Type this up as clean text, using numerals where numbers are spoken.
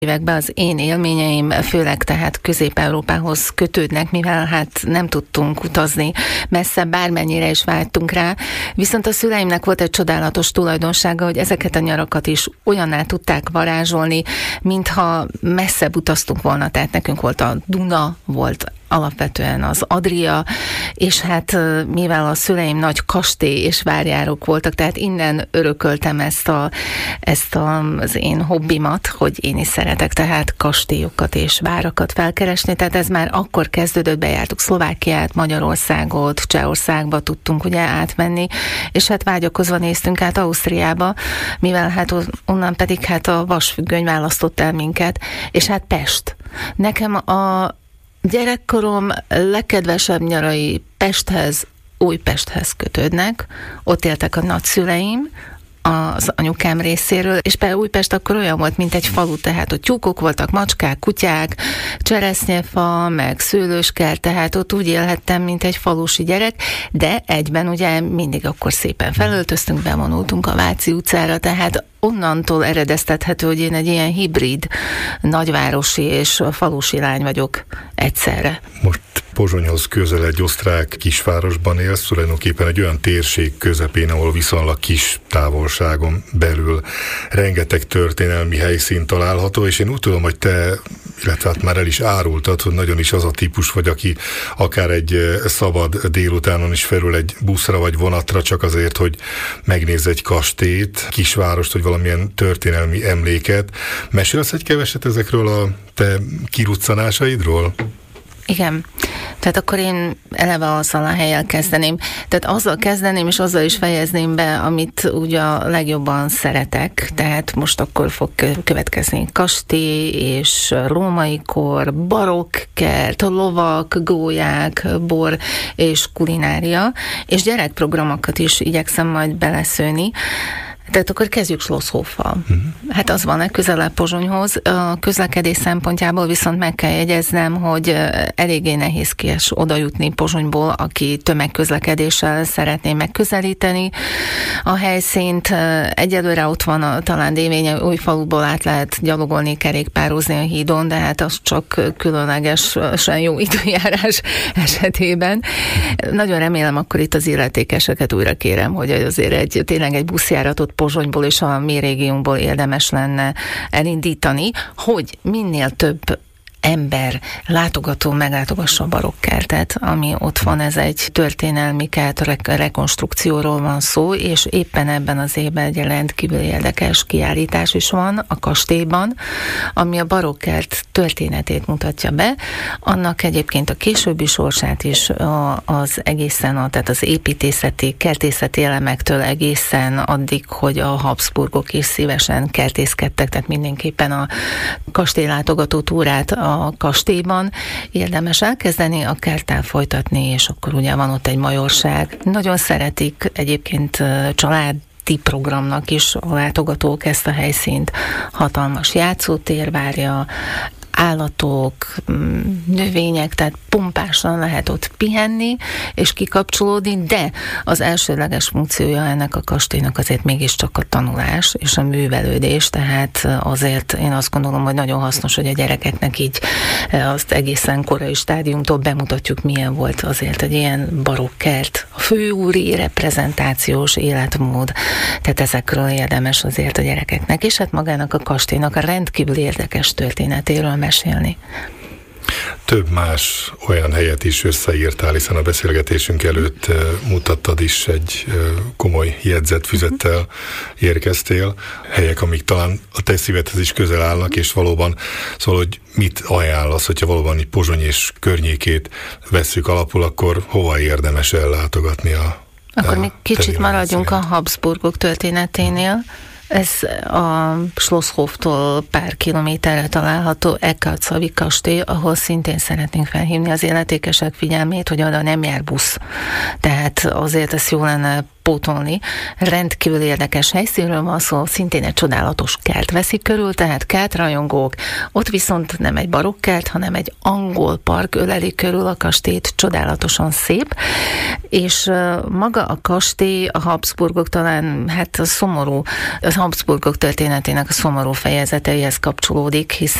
években az én élményeim főleg tehát Közép-Európához kötődnek, mivel hát nem tudtunk utazni messze, bármennyire is vágytunk rá. Viszont a szüleimnek volt egy csodálatos tulajdonsága, hogy ezeket a nyarakat is olyanná tudták varázsolni, mintha messzebb utaztunk volna. Tehát nekünk volt a Duna, volt alapvetően az Adria, és hát mivel a szüleim nagy kastély és várjárók voltak, tehát innen örököltem ezt az én hobbimat, hogy én is szeretek tehát kastélyokat és várakat felkeresni, tehát ez már akkor kezdődött, bejártuk Szlovákiát, Magyarországot, Csehországba tudtunk ugye átmenni, és hát vágyakozva néztünk át Ausztriába, mivel hát onnan pedig hát a vasfüggöny választott el minket, és hát Pest. Nekem a gyerekkorom legkedvesebb nyarai Pesthez, Újpesthez kötődnek. Ott éltek a nagyszüleim, az anyukám részéről, és például Újpest akkor olyan volt, mint egy falu, tehát ott tyúkok voltak, macskák, kutyák, cseresznyefa, meg szőlőskert, tehát ott úgy élhettem, mint egy falusi gyerek, de egyben ugye mindig akkor szépen felöltöztünk, bevonultunk a Váci utcára, tehát onnantól eredeztethető, hogy én egy ilyen hibrid nagyvárosi és falusi lány vagyok egyszerre. Most Pozsonyhoz közel egy osztrák kisvárosban élsz, tulajdonképpen egy olyan térség közepén, ahol viszonylag kis távolságon belül rengeteg történelmi helyszín található, és én úgy tudom, hogy te, illetve hát már el is árultad, hogy nagyon is az a típus vagy, aki akár egy szabad délutánon is felül egy buszra vagy vonatra csak azért, hogy megnézz egy kastélyt, kisvárost, vagy valamilyen történelmi emléket. Mesélsz egy keveset ezekről a te kiruccanásaidról? Igen. Tehát akkor én eleve azzal a hellyel kezdeném. Tehát azzal kezdeném, és azzal is fejezném be, amit ugye a legjobban szeretek. Tehát most akkor fog következni kastély és római kor, barokkert, lovak, gólyák, bor és kulinária, és gyerekprogramokat is igyekszem majd beleszőni. Tehát akkor kezdjük Schlosshoffal. Hát az van közelebb Pozsonyhoz. A közlekedés szempontjából viszont meg kell jegyeznem, hogy eléggé nehézkes oda jutni Pozsonyból, aki tömegközlekedéssel szeretné megközelíteni a helyszínt. Egyelőre ott van talán Dévényi Újfaluból át lehet gyalogolni, kerékpározni a hídon, de hát az csak különlegesen jó időjárás esetében. Nagyon remélem, akkor itt az illetékeseket újra kérem, hogy azért tényleg egy buszjáratot Pozsonyból és a mi régiónkból érdemes lenne elindítani, hogy minél több ember, látogató meglátogassa a barokkertet, ami ott van, ez egy történelmi kert, rekonstrukcióról van szó, és éppen ebben az évben egy rendkívül érdekes kiállítás is van a kastélyban, ami a barokkert történetét mutatja be, annak egyébként a későbbi sorsát is az egészen, tehát az építészeti, kertészeti elemektől egészen addig, hogy a Habsburgok is szívesen kertészkedtek, tehát mindenképpen a kastélylátogató túrát a kastélyban érdemes elkezdeni, a kerttel folytatni, és akkor ugye van ott egy majorság. Nagyon szeretik egyébként családi programnak is a látogatók ezt a helyszínt. Hatalmas játszótér várja, állatok, növények, tehát pompásan lehet ott pihenni és kikapcsolódni, de az elsődleges funkciója ennek a kastélynak azért mégiscsak a tanulás és a művelődés, tehát azért én azt gondolom, hogy nagyon hasznos, hogy a gyerekeknek így azt egészen korai stádiumtól bemutatjuk, milyen volt azért egy ilyen barokkert, a főúri reprezentációs életmód, tehát ezekről érdemes azért a gyerekeknek, és hát magának a kastélynak a rendkívül érdekes történetéről mesélni. Több más olyan helyet is összeírtál, hiszen a beszélgetésünk előtt mutattad is, egy komoly jegyzetfüzettel érkeztél. Helyek, amik talán a te szívedhez is közel állnak, és valóban, szóval, hogy mit ajánlasz, hogyha valóban így Pozsony és környékét vesszük alapul, akkor hova érdemes ellátogatni Akkor még kicsit maradjunk a Habsburgok történeténél. Ez a Schlosshofftól pár kilométerre található Eckartszavi kastély, ahol szintén szeretnénk felhívni az illetékesek figyelmét, hogy oda nem jár busz. Tehát azért ez jó lenne pótolni. Rendkívül érdekes helyszínről van szó, szintén egy csodálatos kert veszi körül, tehát kertrajongók. Ott viszont nem egy barokkert, hanem egy angol park öleli körül a kastélyt, csodálatosan szép. És maga a kastély a Habsburgok talán, hát a Habsburgok történetének a szomorú fejezeteihez kapcsolódik,